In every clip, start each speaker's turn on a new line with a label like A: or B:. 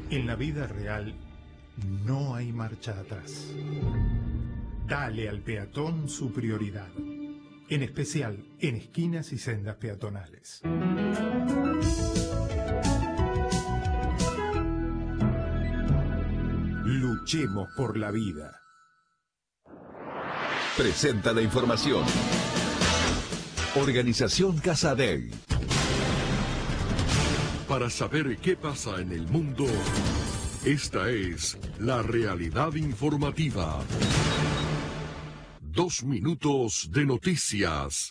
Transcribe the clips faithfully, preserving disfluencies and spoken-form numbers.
A: En la vida real no hay marcha atrás. Dale al peatón su prioridad, en especial en esquinas y sendas peatonales. Luchemos por la vida.
B: Presenta la información. Organización Casa Dei.
C: Para saber qué pasa en el mundo, esta es la realidad informativa. Dos minutos de noticias.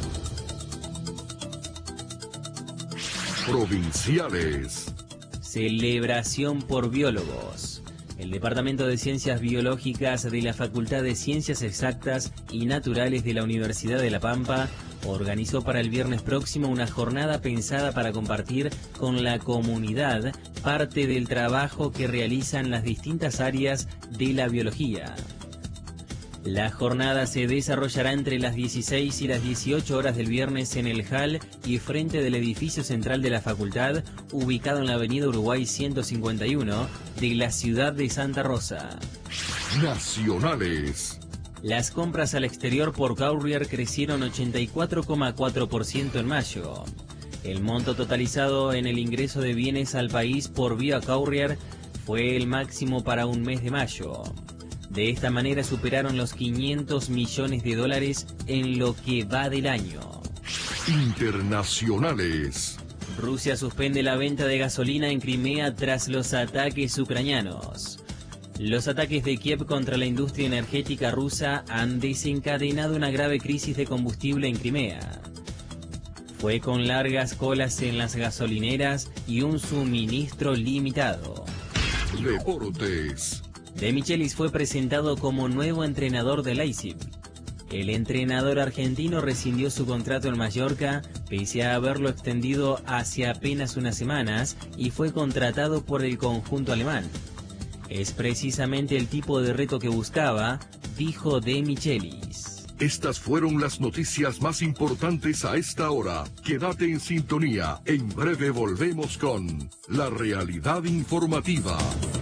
C: Provinciales.
D: Celebración por biólogos. El Departamento de Ciencias Biológicas de la Facultad de Ciencias Exactas y Naturales de la Universidad de La Pampa organizó para el viernes próximo una jornada pensada para compartir con la comunidad parte del trabajo que realizan las distintas áreas de la biología. La jornada se desarrollará entre las dieciséis y las dieciocho horas del viernes en el hall y frente del edificio central de la facultad, ubicado en la avenida Uruguay ciento cincuenta y uno de la ciudad de Santa Rosa.
C: Nacionales.
D: Las compras al exterior por Courier crecieron ochenta y cuatro coma cuatro por ciento en mayo. El monto totalizado en el ingreso de bienes al país por vía Courier fue el máximo para un mes de mayo. De esta manera superaron los quinientos millones de dólares en lo que va del año.
C: Internacionales.
D: Rusia suspende la venta de gasolina en Crimea tras los ataques ucranianos. Los ataques de Kiev contra la industria energética rusa han desencadenado una grave crisis de combustible en Crimea. Fue con largas colas en las gasolineras y un suministro limitado.
C: Deportes.
D: De Michelis fue presentado como nuevo entrenador del Leipzig. El entrenador argentino rescindió su contrato en Mallorca, pese a haberlo extendido hace apenas unas semanas, y fue contratado por el conjunto alemán. Es precisamente el tipo de reto que buscaba, dijo De Michelis.
C: Estas fueron las noticias más importantes a esta hora. Quédate en sintonía. En breve volvemos con La Realidad Informativa.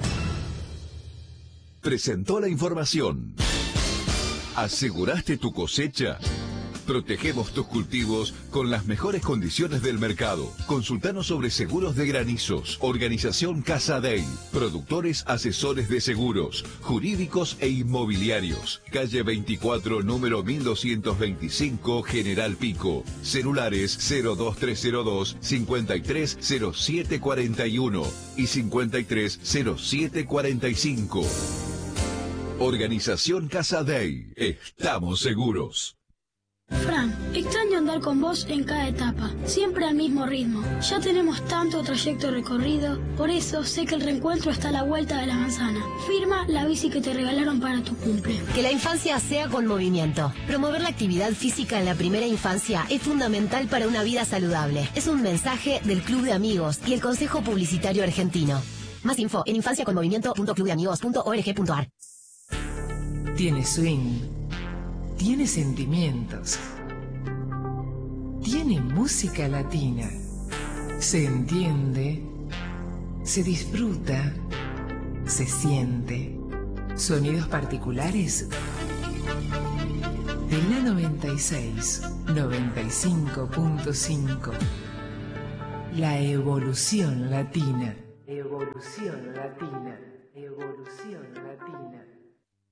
B: Presentó la información. ¿Aseguraste tu cosecha? Protegemos tus cultivos con las mejores condiciones del mercado. Consultanos sobre seguros de granizos. Organización Casa Dei. Productores asesores de seguros, jurídicos e inmobiliarios. Calle veinticuatro, número mil doscientos veinticinco, General Pico. Celulares cero dos tres cero dos, cincuenta y tres cero siete cuarenta y uno y cincuenta y tres cero siete cuarenta y cinco. Organización Casa Dei. Estamos seguros.
E: Fran, extraño andar con vos en cada etapa, siempre al mismo ritmo. Ya tenemos tanto trayecto recorrido, por eso sé que el reencuentro está a la vuelta de la manzana. Firma la bici que te regalaron para tu cumple.
F: Que la infancia sea con movimiento. Promover la actividad física en la primera infancia es fundamental para una vida saludable. Es un mensaje del Club de Amigos y el Consejo Publicitario Argentino. Más info en infancia con movimiento punto club de amigos punto org punto ar.
G: Tiene swing, tiene sentimientos, tiene música latina, se entiende, se disfruta, se siente. Sonidos particulares de la noventa y seis, noventa y cinco punto cinco. La evolución latina. Evolución latina. Evolución latina.